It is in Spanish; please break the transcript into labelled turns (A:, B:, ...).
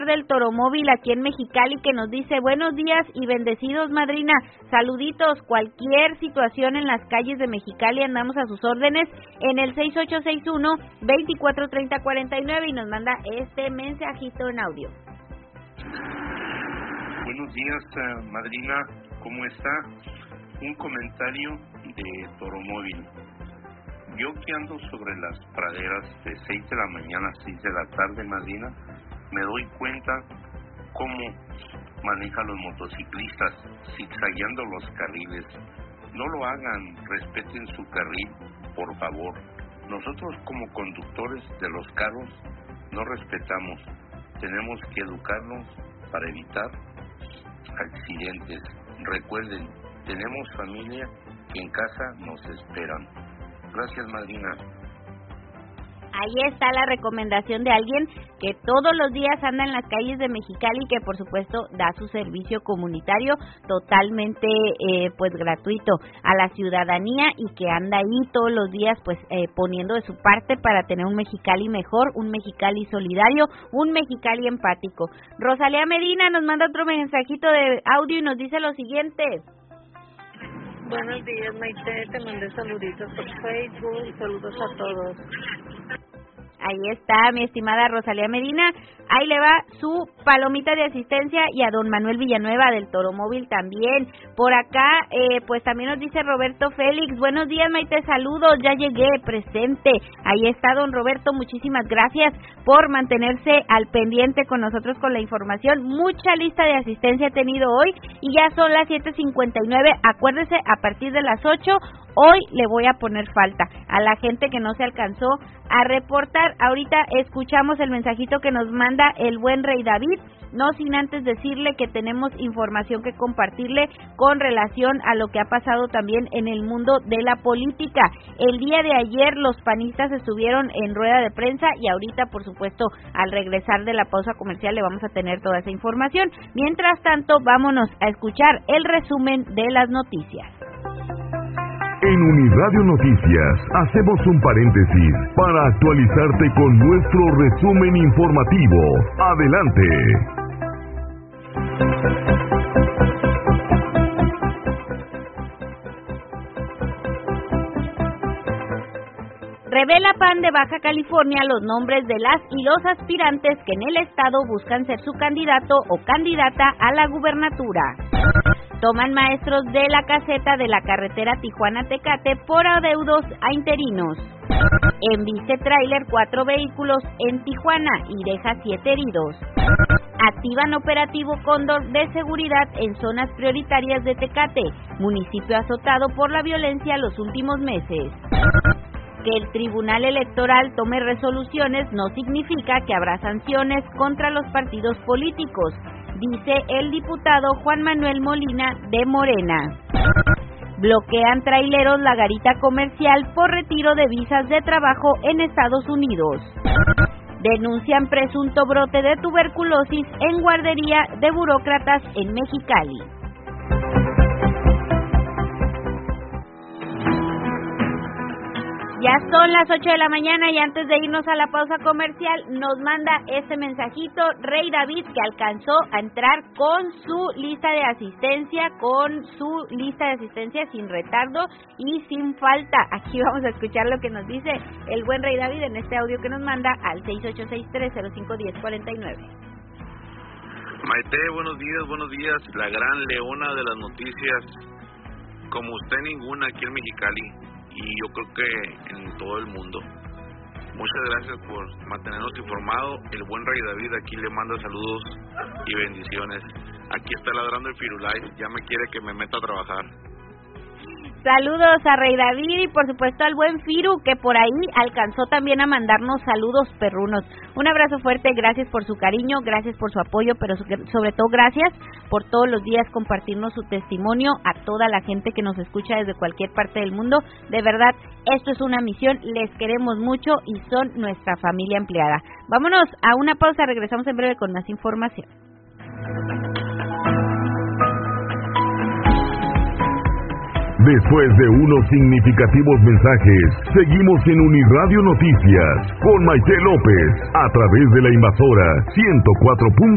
A: del Toromóvil aquí en Mexicali, que nos dice: buenos días y bendecidos, madrina, saluditos, cualquier situación en las calles de Mexicali andamos a sus órdenes en el 6861-243049, y nos manda este mensajito en audio.
B: Buenos días, madrina, ¿cómo está? Un comentario de Toromóvil. Yo que ando sobre las praderas de 6 de la mañana a 6 de la tarde, madrina, me doy cuenta cómo manejan los motociclistas, zigzagueando los carriles. No lo hagan, respeten su carril, por favor. Nosotros como conductores de los carros no respetamos. Tenemos que educarnos para evitar accidentes. Recuerden, tenemos familia que en casa nos esperan. Gracias, madrina.
A: Ahí está la recomendación de alguien que todos los días anda en las calles de Mexicali y que por supuesto da su servicio comunitario totalmente pues gratuito a la ciudadanía, y que anda ahí todos los días pues poniendo de su parte para tener un Mexicali mejor, un Mexicali solidario, un Mexicali empático. Rosalía Medina nos manda otro mensajito de audio y nos dice lo siguiente:
C: buenos días, Maite, te mandé saluditos por Facebook, saludos a todos.
A: Ahí está, mi estimada Rosalía Medina. Ahí le va su palomita de asistencia, y a don Manuel Villanueva del Toromóvil también. Por acá, pues también nos dice Roberto Félix: buenos días, Maite, saludos, ya llegué, presente. Ahí está don Roberto, muchísimas gracias por mantenerse al pendiente con nosotros con la información. Mucha lista de asistencia he tenido hoy, y ya son las 7:59. Acuérdese, a partir de las 8, hoy le voy a poner falta a la gente que no se alcanzó a reportar. Ahorita escuchamos el mensajito que nos manda el buen Rey David, no sin antes decirle que tenemos información que compartirle con relación a lo que ha pasado también en el mundo de la política. El día de ayer los panistas estuvieron en rueda de prensa, y ahorita, por supuesto, al regresar de la pausa comercial le vamos a tener toda esa información. Mientras tanto, vámonos a escuchar el resumen de las noticias.
D: En Uniradio Noticias hacemos un paréntesis para actualizarte con nuestro resumen informativo. Adelante.
A: Revela PAN de Baja California los nombres de las y los aspirantes que en el estado buscan ser su candidato o candidata a la gubernatura. Toman maestros de la caseta de la carretera Tijuana-Tecate por adeudos a interinos. Embiste tráiler 4 vehículos en Tijuana y deja 7 heridos. Activan operativo Cóndor de seguridad en zonas prioritarias de Tecate, municipio azotado por la violencia los últimos meses. Que el Tribunal Electoral tome resoluciones no significa que habrá sanciones contra los partidos políticos, dice el diputado Juan Manuel Molina de Morena. Bloquean traileros la garita comercial por retiro de visas de trabajo en Estados Unidos. Denuncian presunto brote de tuberculosis en guardería de burócratas en Mexicali. Ya son las 8 de la mañana, y antes de irnos a la pausa comercial nos manda este mensajito Rey David, que alcanzó a entrar con su lista de asistencia, sin retardo y sin falta. Aquí vamos a escuchar lo que nos dice el buen Rey David en este audio que nos manda al 6863051049.
E: Maite, buenos días, la gran leona de las noticias, como usted ninguna aquí en Mexicali, y yo creo que en todo el mundo. Muchas gracias por mantenernos informados. El buen Rey David aquí le manda saludos y bendiciones. Aquí está ladrando el Firulais, ya me quiere que me meta a trabajar.
A: Saludos a Rey David y por supuesto al buen Firu, que por ahí alcanzó también a mandarnos saludos perrunos. Un abrazo fuerte, gracias por su cariño, gracias por su apoyo, pero sobre todo gracias por todos los días compartirnos su testimonio a toda la gente que nos escucha desde cualquier parte del mundo. De verdad, esto es una misión, les queremos mucho y son nuestra familia empleada. Vámonos a una pausa, regresamos en breve con más información.
D: Después de unos significativos mensajes, seguimos en Uniradio Noticias con Maite López a través de la invasora 104.